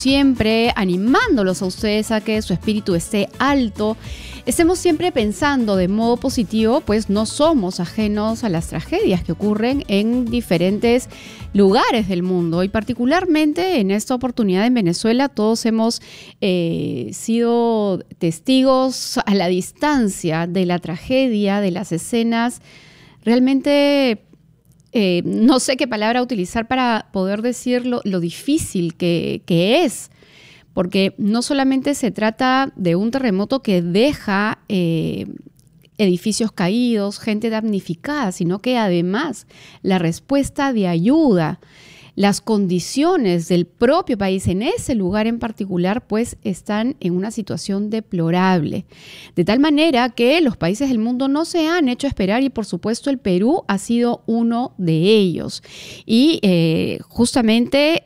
siempre animándolos a ustedes a que su espíritu esté alto. Estemos siempre pensando de modo positivo, pues no somos ajenos a las tragedias que ocurren en diferentes lugares del mundo y particularmente en esta oportunidad en Venezuela todos hemos sido testigos a la distancia de la tragedia, de las escenas realmente. No sé qué palabra utilizar para poder decir lo difícil que es, porque no solamente se trata de un terremoto que deja edificios caídos, gente damnificada, sino que además la respuesta de ayuda, las condiciones del propio país en ese lugar en particular, pues están en una situación deplorable. De tal manera que los países del mundo no se han hecho esperar y por supuesto el Perú ha sido uno de ellos. Y justamente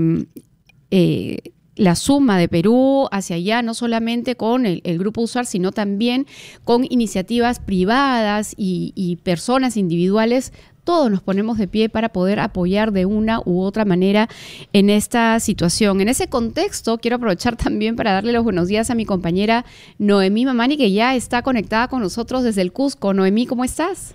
la suma de Perú hacia allá, no solamente con el Grupo USAR, sino también con iniciativas privadas y personas individuales, todos nos ponemos de pie para poder apoyar de una u otra manera en esta situación. En ese contexto, quiero aprovechar también para darle los buenos días a mi compañera Noemí Mamani, que ya está conectada con nosotros desde el Cusco. Noemí, ¿cómo estás?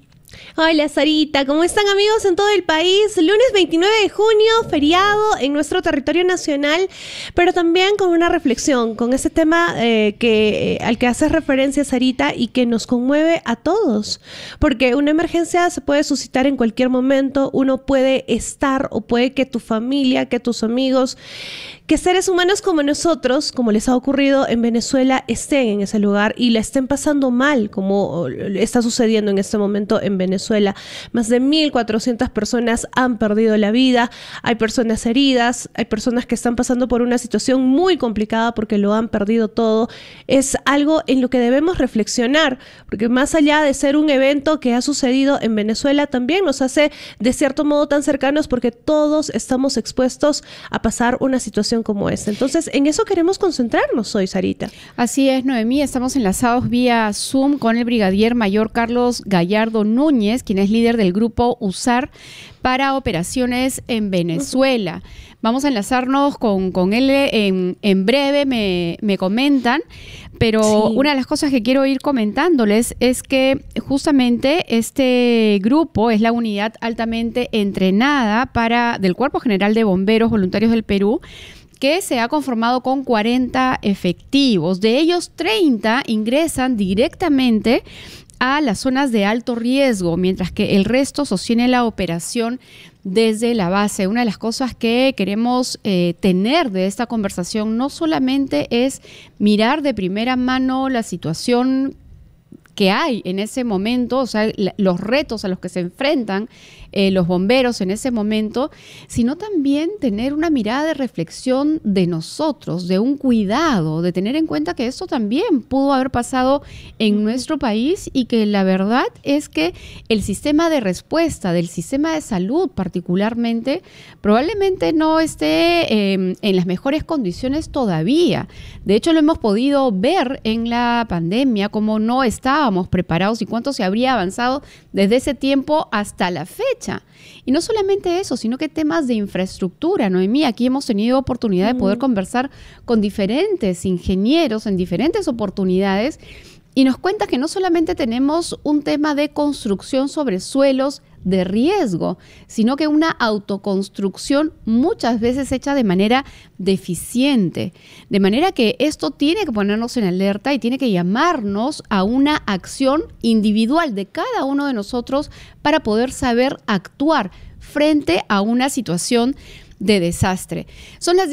Hola Sarita, ¿cómo están amigos en todo el país? Lunes 29 de junio, feriado en nuestro territorio nacional, pero también con una reflexión, con ese tema al que haces referencia Sarita y que nos conmueve a todos, porque una emergencia se puede suscitar en cualquier momento, uno puede estar o puede que tu familia, que tus amigos, que seres humanos como nosotros, como les ha ocurrido en Venezuela, estén en ese lugar y la estén pasando mal, como está sucediendo en este momento en Venezuela. Más de 1.400 personas han perdido la vida, hay personas heridas, hay personas que están pasando por una situación muy complicada porque lo han perdido todo. Es algo en lo que debemos reflexionar, porque más allá de ser un evento que ha sucedido en Venezuela, también nos hace de cierto modo tan cercanos porque todos estamos expuestos a pasar una situación como esta. Entonces, en eso queremos concentrarnos hoy, Sarita. Así es, Noemí. Estamos enlazados vía Zoom con el brigadier mayor Carlos Gallardo Núñez, quien es líder del grupo USAR para operaciones en Venezuela. Vamos a enlazarnos con él en breve, me comentan, pero sí. Una de las cosas que quiero ir comentándoles es que justamente este grupo es la unidad altamente entrenada del Cuerpo General de Bomberos Voluntarios del Perú, que se ha conformado con 40 efectivos. De ellos, 30 ingresan directamente a las zonas de alto riesgo, mientras que el resto sostiene la operación desde la base. Una de las cosas que queremos tener de esta conversación no solamente es mirar de primera mano la situación que hay en ese momento, o sea, los retos a los que se enfrentan los bomberos en ese momento, sino también tener una mirada de reflexión de nosotros, de un cuidado, de tener en cuenta que esto también pudo haber pasado en nuestro país y que la verdad es que el sistema de respuesta del sistema de salud particularmente probablemente no esté en las mejores condiciones todavía. De hecho, lo hemos podido ver en la pandemia, como no estábamos preparados y cuánto se habría avanzado desde ese tiempo hasta la fecha. Y no solamente eso, sino que temas de infraestructura, Noemí. Aquí hemos tenido oportunidad de poder conversar con diferentes ingenieros en diferentes oportunidades y nos cuenta que no solamente tenemos un tema de construcción sobre suelos de riesgo, sino que una autoconstrucción muchas veces hecha de manera deficiente. De manera que esto tiene que ponernos en alerta y tiene que llamarnos a una acción individual de cada uno de nosotros para poder saber actuar frente a una situación de desastre. Son las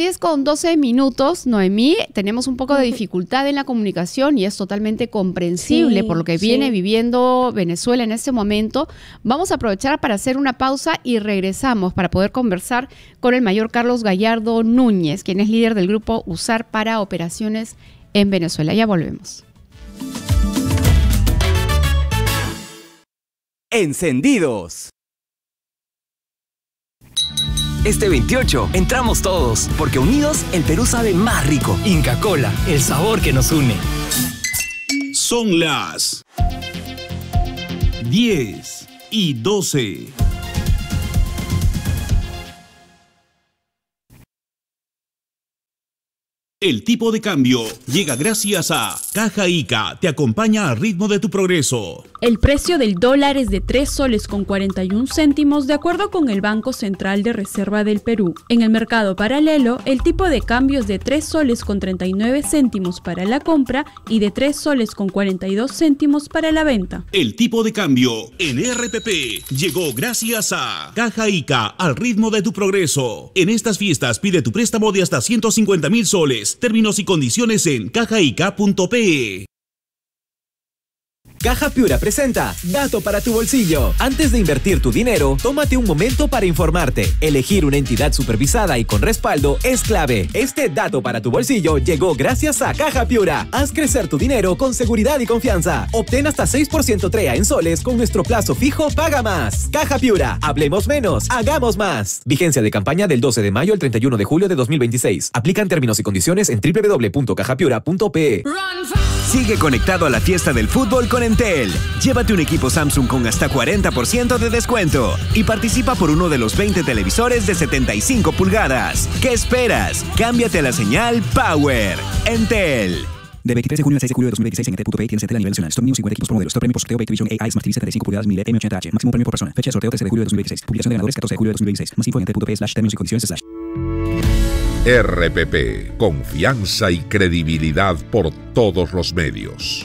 10:12, Noemí. Tenemos un poco de dificultad en la comunicación y es totalmente comprensible por lo que viene viviendo Venezuela en este momento. Vamos a aprovechar para hacer una pausa y regresamos para poder conversar con el mayor Carlos Gallardo Núñez, quien es líder del grupo USAR para operaciones en Venezuela. Ya volvemos. Encendidos. Este 28 entramos todos, porque unidos el Perú sabe más rico. Inca Kola, el sabor que nos une. Son las 10:12. El tipo de cambio llega gracias a Caja Ica, te acompaña al ritmo de tu progreso. El precio del dólar es de 3 soles con 41 céntimos de acuerdo con el Banco Central de Reserva del Perú. En el mercado paralelo, el tipo de cambio es de 3 soles con 39 céntimos para la compra y de 3 soles con 42 céntimos para la venta. El tipo de cambio en RPP llegó gracias a Caja Ica, al ritmo de tu progreso. En estas fiestas pide tu préstamo de hasta 150.000 soles. Términos y condiciones en cajaica.pe. Caja Piura presenta Dato para tu bolsillo. Antes de invertir tu dinero, tómate un momento para informarte. Elegir una entidad supervisada y con respaldo es clave. Este Dato para tu bolsillo llegó gracias a Caja Piura. Haz crecer tu dinero con seguridad y confianza. Obtén hasta 6% TREA en soles con nuestro plazo fijo Paga Más. Caja Piura. Hablemos menos, hagamos más. Vigencia de campaña del 12 de mayo al 31 de julio de 2026. Aplican términos y condiciones en www.cajapiura.pe. Sigue conectado a la fiesta del fútbol con Entel. Llévate un equipo Samsung con hasta 40% de descuento y participa por uno de los 20 televisores de 75 pulgadas. ¿Qué esperas? Cámbiate a la señal Power. Entel. De 23 de junio al 6 de julio de 2026 en Entel.pe tienes Entel a nivel nacional. Stock News 50 equipos por modelo. Stock premio por sorteo Vision AI Smart TV 75 pulgadas 1000 M80H. Máximo premio por persona. Fecha de sorteo 13 de julio de 2026. Publicación de ganadores 14 de julio de 2026. Más info en Entel.pe/términos y condiciones/. RPP. Confianza y credibilidad por todos los medios.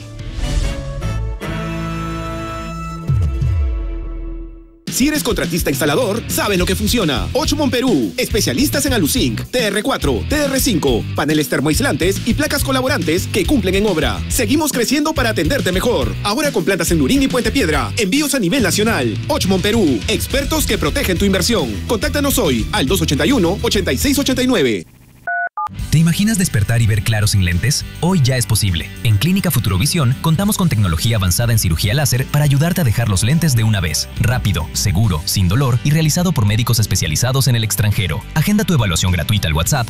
Si eres contratista instalador, sabes lo que funciona. Ochmon Perú, especialistas en Aluzinc, TR4, TR5, paneles termoaislantes y placas colaborantes que cumplen en obra. Seguimos creciendo para atenderte mejor. Ahora con plantas en Lurín y Puente Piedra. Envíos a nivel nacional. Ochmon Perú, expertos que protegen tu inversión. Contáctanos hoy al 281-8689. ¿Te imaginas despertar y ver claro sin lentes? Hoy ya es posible. En Clínica Futurovisión contamos con tecnología avanzada en cirugía láser para ayudarte a dejar los lentes de una vez. Rápido, seguro, sin dolor y realizado por médicos especializados en el extranjero. Agenda tu evaluación gratuita al WhatsApp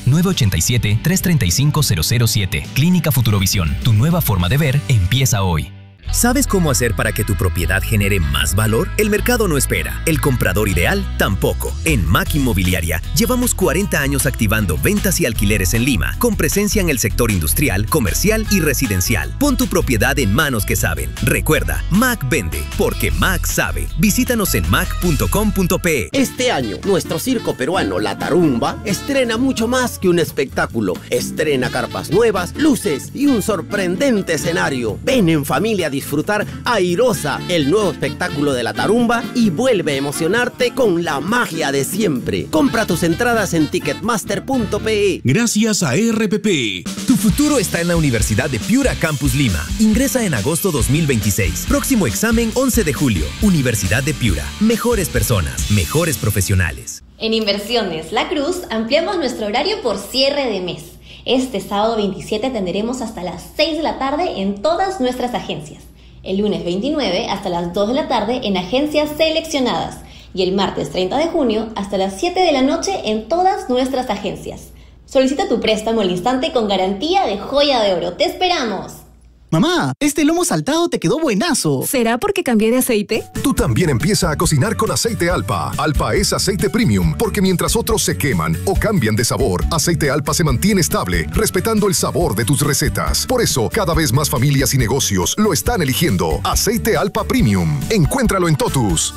987-335-007. Clínica Futurovisión. Tu nueva forma de ver empieza hoy. ¿Sabes cómo hacer para que tu propiedad genere más valor? El mercado no espera, el comprador ideal tampoco. En MAC Inmobiliaria llevamos 40 años activando ventas y alquileres en Lima, con presencia en el sector industrial, comercial y residencial. Pon tu propiedad en manos que saben. Recuerda, MAC vende, porque MAC sabe. Visítanos en mac.com.pe. Este año, nuestro circo peruano La Tarumba estrena mucho más que un espectáculo. Estrena carpas nuevas, luces y un sorprendente escenario. Ven en familia a disfrutar Airosa, el nuevo espectáculo de La Tarumba, y vuelve a emocionarte con la magia de siempre. Compra tus entradas en ticketmaster.pe. Gracias a RPP. Tu futuro está en la Universidad de Piura Campus Lima. Ingresa en agosto 2026. Próximo examen 11 de julio. Universidad de Piura. Mejores personas, mejores profesionales. En Inversiones La Cruz ampliamos nuestro horario por cierre de mes. Este sábado 27 atenderemos hasta las 6 de la tarde en todas nuestras agencias. El lunes 29 hasta las 2 de la tarde en agencias seleccionadas. Y el martes 30 de junio hasta las 7 de la noche en todas nuestras agencias. Solicita tu préstamo al instante con garantía de joya de oro. ¡Te esperamos! Mamá, este lomo saltado te quedó buenazo. ¿Será porque cambié de aceite? Tú también empieza a cocinar con aceite Alpa. Alpa es aceite premium, porque mientras otros se queman o cambian de sabor, aceite Alpa se mantiene estable, respetando el sabor de tus recetas. Por eso, cada vez más familias y negocios lo están eligiendo. Aceite Alpa Premium. Encuéntralo en Totus.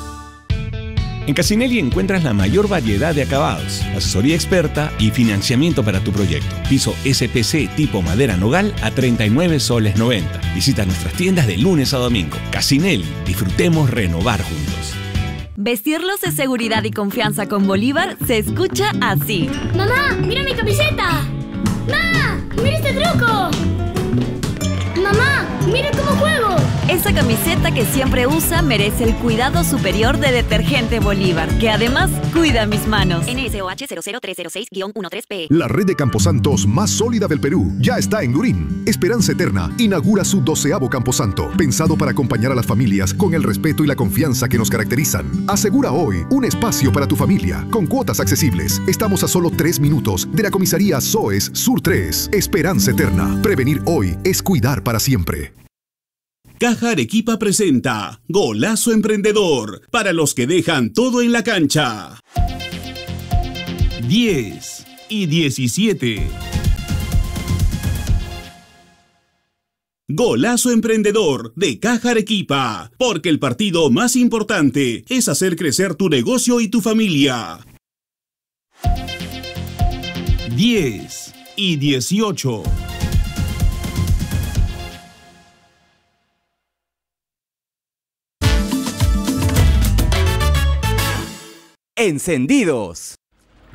En Casinelli encuentras la mayor variedad de acabados, asesoría experta y financiamiento para tu proyecto. Piso SPC tipo madera nogal a 39 soles 90. Visita nuestras tiendas de lunes a domingo. Casinelli, disfrutemos renovar juntos. Vestirlos de seguridad y confianza con Bolívar se escucha así. ¡Mamá, mira mi camiseta! ¡Mamá, mira este truco! ¡Mamá, mira cómo juego! Esa camiseta que siempre usa merece el cuidado superior de Detergente Bolívar, que además cuida mis manos. NSOH 00306-13P. La red de camposantos más sólida del Perú ya está en Lurín. Esperanza Eterna inaugura su 12º camposanto, pensado para acompañar a las familias con el respeto y la confianza que nos caracterizan. Asegura hoy un espacio para tu familia, con cuotas accesibles. Estamos a solo 3 minutos de la comisaría SOES Sur 3. Esperanza Eterna. Prevenir hoy es cuidar para siempre. Caja Arequipa presenta Golazo Emprendedor, para los que dejan todo en la cancha. 10 y 17. Golazo Emprendedor de Caja Arequipa, porque el partido más importante es hacer crecer tu negocio y tu familia. 10 y 18. Encendidos.